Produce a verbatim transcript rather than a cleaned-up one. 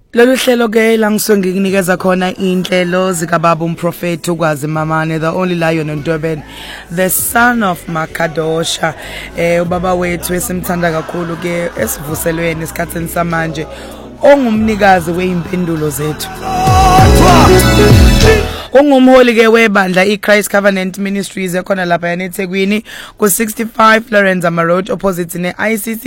Lolu hlelo ke la ngisonke ngikunikeza khona inhlelo zika baba umprofeti ukwazi Mamane, the only lion in Durban, the son of Makadosha, eh ubaba wethu esimthanda kakhulu ke esivuselweni esikhatsini samanje, ongumnikazi weimpendulo zethu. Ungumholi ke webandla iChrist Covenant Ministries ekhona lapha eThekwini ku sixty-five Lawrence Ama Road opposite ne I C C